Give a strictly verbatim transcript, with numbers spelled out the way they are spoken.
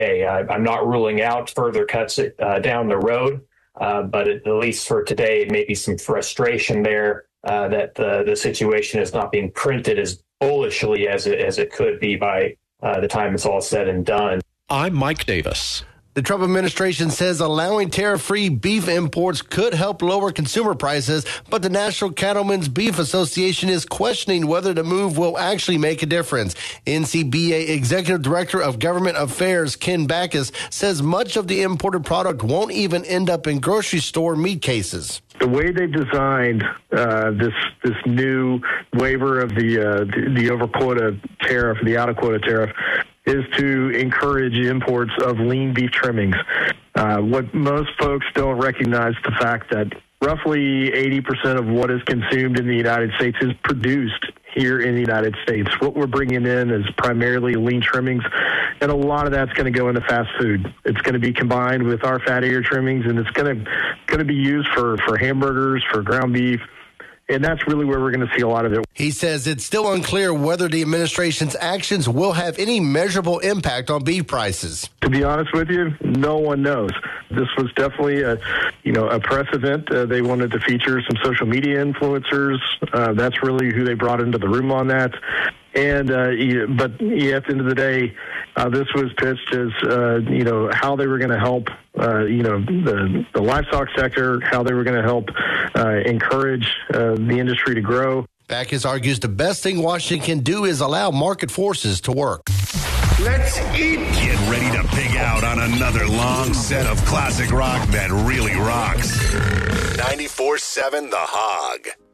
hey, I, I'm not ruling out further cuts uh, down the road, uh, but at least for today, maybe some frustration there uh, that the, the situation is not being printed as bullishly as it, as it could be by uh, the time it's all said and done. I'm Mike Davis. The Trump administration says allowing tariff-free beef imports could help lower consumer prices, but the National Cattlemen's Beef Association is questioning whether the move will actually make a difference. N C B A Executive Director of Government Affairs, Ken Backus, says much of the imported product won't even end up in grocery store meat cases. The way they designed uh, this this new waiver of the uh, the, the over quota tariff, the out of quota tariff, is to encourage imports of lean beef trimmings. Uh, what most folks don't recognize the fact that roughly eighty percent of what is consumed in the United States is produced here in the United States. What we're bringing in is primarily lean trimmings, and a lot of that's going to go into fast food. It's going to be combined with our fattier trimmings, and it's going to going to be used for, for hamburgers, for ground beef. And that's really where we're going to see a lot of it. He says it's still unclear whether the administration's actions will have any measurable impact on beef prices. To be honest with you, no one knows. This was definitely a, you know, a press event. Uh, they wanted to feature some social media influencers. Uh, that's really who they brought into the room on that. And uh, but yeah, at the end of the day, uh, this was pitched as uh, you know how they were going to help uh, you know the the livestock sector, how they were going to help uh, encourage uh, the industry to grow. Backus argues the best thing Washington can do is allow market forces to work. Let's eat. Get ready to pig out on another long set of classic rock that really rocks. ninety-four seven The Hog.